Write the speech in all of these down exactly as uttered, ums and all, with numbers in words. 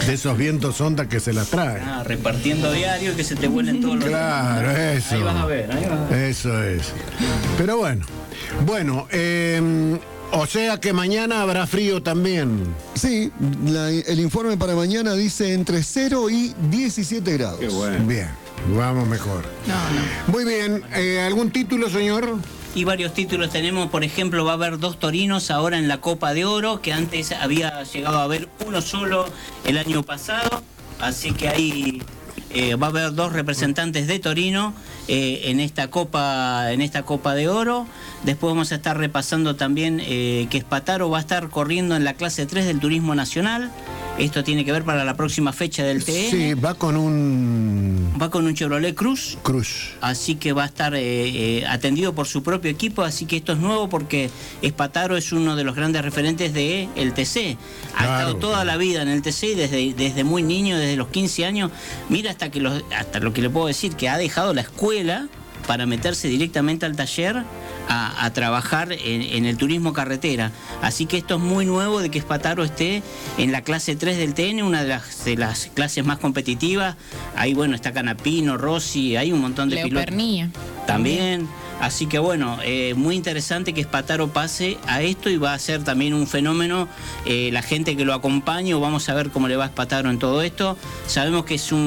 de esos vientos ondas que se las traen. Ah, repartiendo diario y que se te vuelen todos los... Claro, eso. Ahí vas a ver, ahí vas a ver. Eso es. Pero bueno, bueno, eh, o sea que mañana habrá frío también. Sí, la, el informe para mañana dice entre cero y diecisiete grados. Qué bueno. Bien, vamos mejor. No, no. Muy bien, eh, ¿algún título, señor? Y varios títulos tenemos, por ejemplo, va a haber dos torinos ahora en la Copa de Oro, que antes había llegado a haber uno solo el año pasado, así que ahí eh, va a haber dos representantes de Torino eh, en esta Copa, en esta Copa de Oro. Después vamos a estar repasando también eh, que Spataro va a estar corriendo en la clase tres del Turismo Nacional. Esto tiene que ver para la próxima fecha del T N. Sí, va con un... Va con un Chevrolet Cruz. Cruz. Así que va a estar eh, eh, atendido por su propio equipo, así que esto es nuevo porque Spataro es uno de los grandes referentes del T C. Ha Claro, estado toda claro. la vida en el T C, desde, desde muy niño, desde los quince años. Mira hasta, que los, hasta lo que le puedo decir, que ha dejado la escuela para meterse directamente al taller a, a trabajar en, en el turismo carretera. Así que esto es muy nuevo de que Spataro esté en la clase tres del T N, una de las, de las clases más competitivas. Ahí, bueno, está Canapino, Rossi, hay un montón de Leo pilotos. Pernilla. También. Así que bueno, eh, muy interesante que Spataro pase a esto y va a ser también un fenómeno eh, la gente que lo acompañe, o vamos a ver cómo le va a Spataro en todo esto. Sabemos que es un,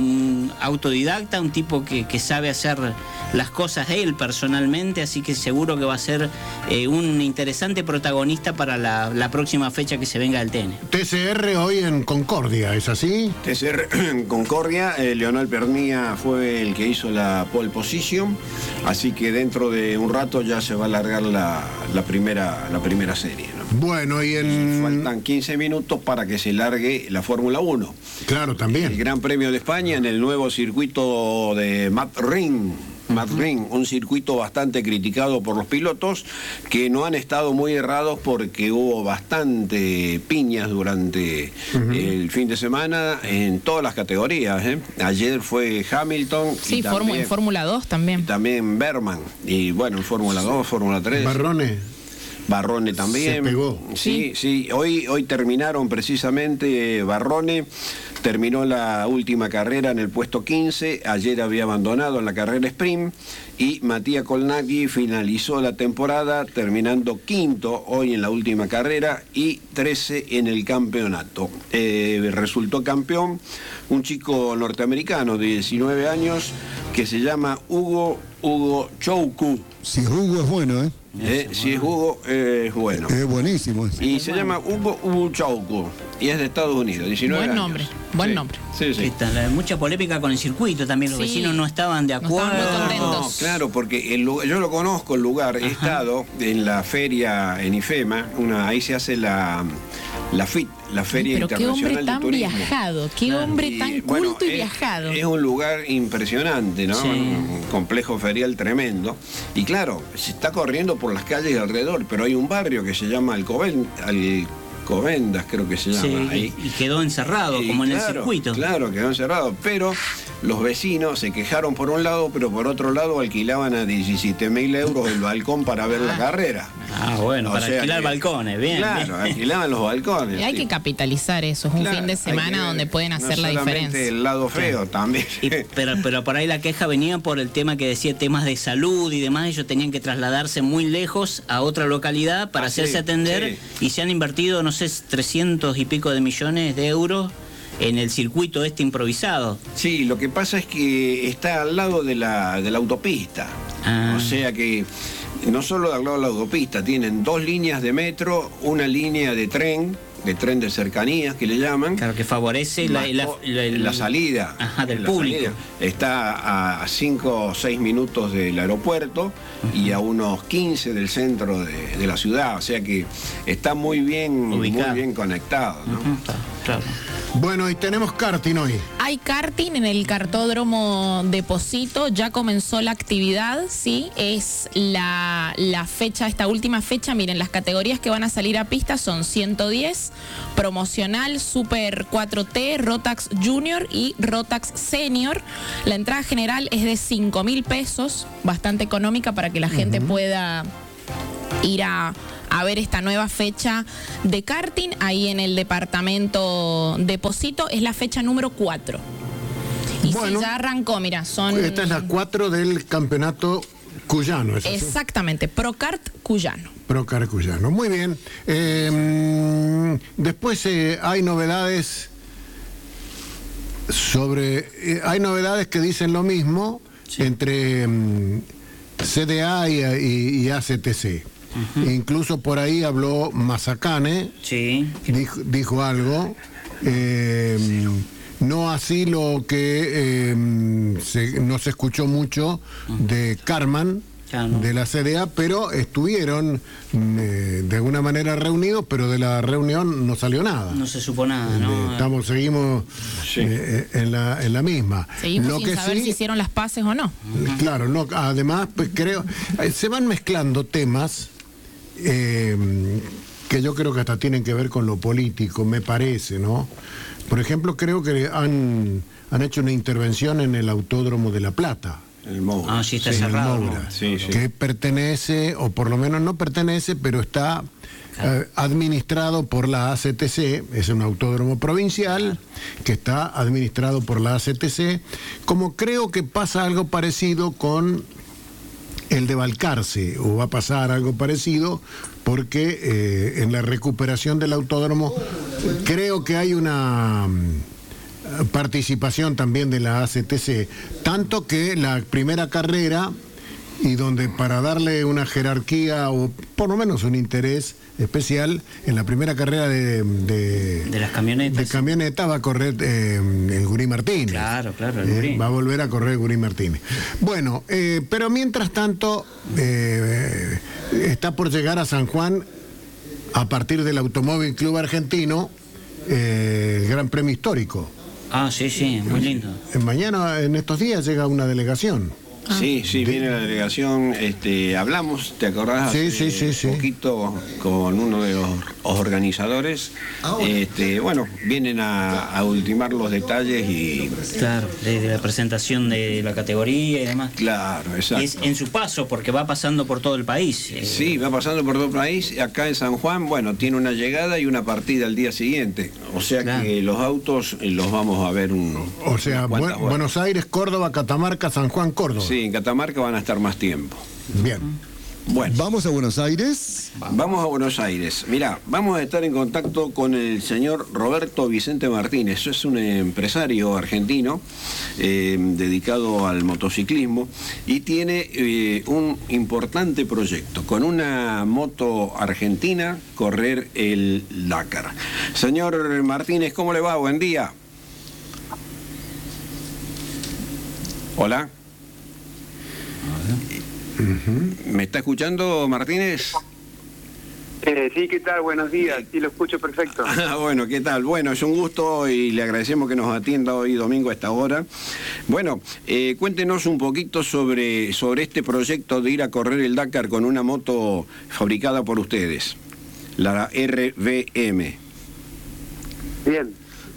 un autodidacta, un tipo que, que sabe hacer las cosas él personalmente, así que seguro que va a ser eh, un interesante protagonista para la, la próxima fecha que se venga del T N. T C R hoy en Concordia, ¿es así? T C R en Concordia, eh, Leonel Pernilla fue el que hizo la pole position, así que dentro de un rato ya se va a alargar la, la, primera, la primera serie, ¿no? Bueno, y en... Y faltan quince minutos para que se largue la Fórmula uno. Claro, también. El Gran Premio de España en el nuevo circuito de Madrid. Madrid, un circuito bastante criticado por los pilotos, que no han estado muy errados porque hubo bastante piñas durante uh-huh. el fin de semana en todas las categorías, ¿eh? Ayer fue Hamilton. Sí, y también, en Fórmula dos también. Y también Berman. Y bueno, en Fórmula dos, Fórmula tres. Barrone. Barrone también. Se pegó. Sí, sí. sí. Hoy, hoy terminaron precisamente Barrone. Terminó la última carrera en el puesto quince, ayer había abandonado en la carrera sprint, y Matías Kolnacki finalizó la temporada terminando quinto hoy en la última carrera y trece en el campeonato. Eh, resultó campeón un chico norteamericano de diecinueve años que se llama Hugo, Hugo Chouku. Si es Hugo es bueno, ¿eh? Eh, si es Hugo, eh, es bueno. Es buenísimo. Es. Y se llama Hugo Hugo Chouku y es de Estados Unidos, diecinueve Buen años. nombre, buen sí. nombre. Sí, sí. Esta, mucha polémica con el circuito también, los Sí. vecinos no estaban de No acuerdo. estaban muy No, contentos. claro, porque el lugar, yo lo conozco el lugar, he Ajá. estado en la feria en IFEMA, una, ahí se hace la, la F I T, la Feria Pero qué Internacional hombre tan de Turismo. viajado, qué Claro. hombre Y, tan bueno, culto y es, viajado. Es un lugar impresionante, ¿no? Sí. Un complejo ferial tremendo. Y claro, se está corriendo por las calles de alrededor, pero hay un barrio que se llama Alcoben, Alcobendas, creo que se llama. Sí, ahí. y quedó encerrado, Y como en claro, el circuito. Claro, quedó encerrado. Pero los vecinos se quejaron por un lado, pero por otro lado alquilaban a diecisiete mil euros el balcón para ver la carrera. Ah, bueno, O para sea alquilar que- balcones, bien. Claro, bien. alquilaban los balcones. Y hay sí. que capitalizar eso, es un Claro, fin de hay que semana ver, donde pueden hacer no la solamente diferencia. el lado feo también. Y- pero, pero por ahí la queja venía por el tema que decía temas de salud y demás. Ellos tenían que trasladarse muy lejos a otra localidad para Ah, hacerse sí, atender, sí. y se han invertido, no sé, trescientos y pico de millones de euros en el circuito este improvisado. Sí, lo que pasa es que está al lado de la, de la autopista. Ah. O sea que no solo al lado de la autopista, tienen dos líneas de metro, una línea de tren, de tren de cercanías que le llaman. Claro, que favorece la, Más la, o- la- la salida. Ajá, del La público. salida. Está a cinco o seis minutos del aeropuerto uh-huh. y a unos quince del centro de, de la ciudad. O sea que está muy bien, Ubicado. muy bien conectado, ¿no? Ujú, claro. Bueno, y tenemos karting hoy. Hay karting en el cartódromo de Pocito, ya comenzó la actividad, ¿sí? Es la, la fecha, esta última fecha, miren, las categorías que van a salir a pista son ciento diez, promocional, Super cuatro T, Rotax Junior y Rotax Senior. La entrada general es de cinco mil pesos, bastante económica para que la gente uh-huh. pueda ir a, a ver esta nueva fecha de karting ahí en el departamento de Posito. Es la fecha número cuatro. Y Bueno, si ya arrancó, mira, son... Esta es la cuatro del campeonato cuyano. ¿Es así? Exactamente, Procart Cuyano. Procar cuyano. Muy bien. Eh, después eh, hay novedades sobre... eh, hay novedades que dicen lo mismo Sí. entre mm, C D A y, y- y A C T C. Ujú. Incluso por ahí habló Mazacane, Sí. dijo, dijo algo. eh, no así lo que eh, se- no se escuchó mucho de Carman, Ya no. de la C D A, pero estuvieron mm, eh, de alguna manera reunidos, pero de la reunión no salió nada. No se supo nada, Eh, ¿no? Estamos, seguimos Sí. eh, en, la, en la misma. Seguimos Lo sin que saber sí- si hicieron las paces o no. Claro, no, además, pues creo, eh, se van mezclando temas eh, que yo creo que hasta tienen que ver con lo político, me parece, ¿no? Por ejemplo, creo que han, han hecho una intervención en el Autódromo de La Plata. El Moura. Ah, sí, está en el cerrado. Moura, ¿no? Sí, sí. que pertenece, o por lo menos no pertenece, pero está eh, administrado por la A C T C, es un autódromo provincial que está administrado por la A C T C, como creo que pasa algo parecido con el de Balcarce, o va a pasar algo parecido, porque eh, en la recuperación del autódromo creo que hay una mm, participación también de la A C T C, tanto que la primera carrera, y donde para darle una jerarquía o por lo menos un interés especial, en la primera carrera de, de, De las camionetas. de camioneta va a correr eh, el Gurí Martínez. Claro, claro, el Eh, Gurí. va a volver a correr Gurí Martínez. Bueno, eh, pero mientras tanto eh, está por llegar a San Juan, a partir del Automóvil Club Argentino, eh, el Gran Premio Histórico. Ah, sí, sí, muy lindo. Eh, Mañana, en estos días, llega una delegación. Sí, sí, viene la delegación, este, hablamos, ¿te acordás? Sí, Hace sí, sí, sí. poquito con uno de los organizadores. Este, bueno, vienen a, a ultimar los detalles y... Claro, desde la presentación de la categoría y demás. Claro, Y es exacto. en su paso, porque va pasando por todo el país. eh, Sí, va pasando por todo el país. Acá en San Juan, bueno, tiene una llegada y una partida al día siguiente. O sea Claro. que los autos eh, los vamos a ver un... O sea, unas cuantas Bu- horas. Buenos Aires, Córdoba, Catamarca, San Juan, Córdoba. Sí, en Catamarca van a estar más tiempo. Bien. Bueno. Vamos a Buenos Aires. Vamos a Buenos Aires. Mirá, vamos a estar en contacto con el señor Roberto Vicente Martínez. Es un empresario argentino eh, dedicado al motociclismo y tiene eh, un importante proyecto. Con una moto argentina, correr el Dakar. Señor Martínez, ¿cómo le va? Buen día. Hola. ¿Me está escuchando, Martínez? Eh, sí, ¿qué tal? Buenos días. Sí, lo escucho perfecto. Ah, bueno, ¿qué tal? Bueno, es un gusto y le agradecemos que nos atienda hoy domingo a esta hora. Bueno, eh, cuéntenos un poquito sobre, sobre este proyecto de ir a correr el Dakar con una moto fabricada por ustedes, la R V M. Bien.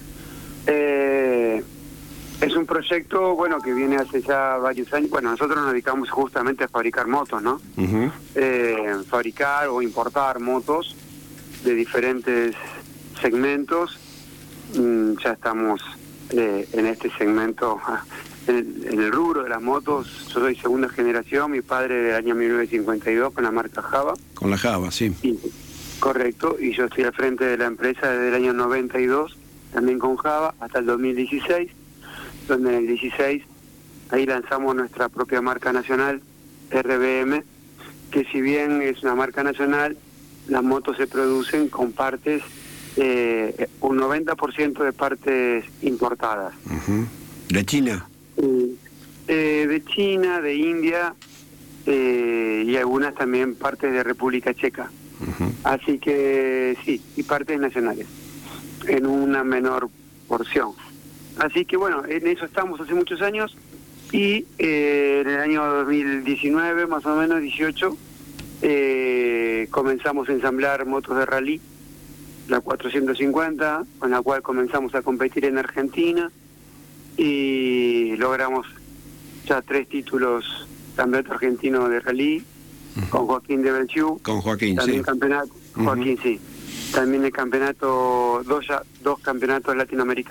Eh, es un proyecto, bueno, que viene hace ya varios años. Bueno, nosotros nos dedicamos justamente a fabricar motos, ¿no? Ujú. Eh, fabricar o importar motos de diferentes segmentos. Mm, ya estamos eh, en este segmento, en el, en el rubro de las motos. Yo soy segunda generación, mi padre del año mil novecientos cincuenta y dos con la marca Java. Con la Java, sí. Y, correcto, y yo estoy al frente de la empresa desde el año noventa y dos, también con Java, hasta el dos mil dieciséis, donde en el dieciséis ahí lanzamos nuestra propia marca nacional, R V M, que si bien es una marca nacional, las motos se producen con partes, eh, un noventa por ciento de partes importadas. Ujú. ¿De China? Eh, eh, de China, de India, eh, y algunas también partes de República Checa. Ujú. Así que sí, y partes nacionales, en una menor porción. Así que bueno, en eso estamos hace muchos años y eh, en el año dos mil diecinueve, más o menos, dieciocho, eh, comenzamos a ensamblar motos de rally, la cuatrocientos cincuenta, con la cual comenzamos a competir en Argentina y logramos ya tres títulos campeonato argentino de rally con Joaquín de Belchiu. Con Joaquín, También sí. campeonato, Joaquín, sí. También el campeonato, dos, ya- dos campeonatos latinoamericanos.